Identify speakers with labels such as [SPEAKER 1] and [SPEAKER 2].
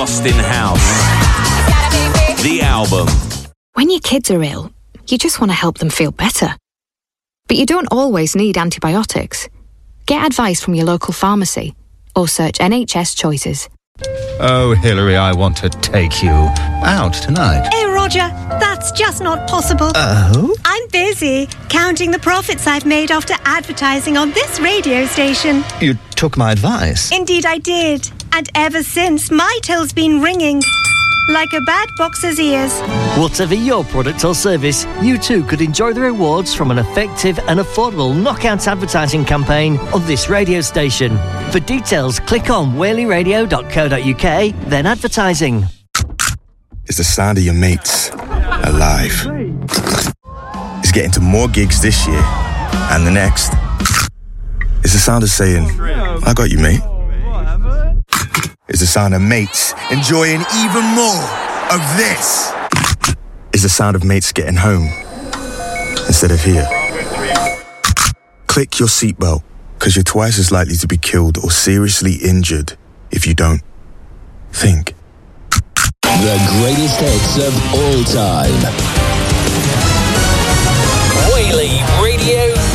[SPEAKER 1] Austin House. The album.
[SPEAKER 2] When your kids are ill, you just want to help them feel better. But you don't always need antibiotics. Get advice from your local pharmacy or search NHS Choices.
[SPEAKER 3] Oh, Hilary, I want to take you out tonight.
[SPEAKER 4] Hey, Roger, that's just not possible.
[SPEAKER 3] Oh?
[SPEAKER 4] I'm busy counting the profits I've made after advertising on this radio station.
[SPEAKER 3] You took my advice.
[SPEAKER 4] Indeed I did. And ever since, my till's been ringing like a bad boxer's ears.
[SPEAKER 5] Whatever your product or service, you too could enjoy the rewards from an effective and affordable knockout advertising campaign on this radio station. For details, click on whaleyradio.co.uk, then advertising.
[SPEAKER 6] It's the sound of your mates alive. It's getting to more gigs this year and the next. It's the sound of saying, I got you, mate. It's the sound of mates enjoying even more of this. It's the sound of mates getting home instead of here. Click your seatbelt, because you're twice as likely to be killed or seriously injured if you don't. Think.
[SPEAKER 7] The greatest hits of all time.
[SPEAKER 1] Whaley Radio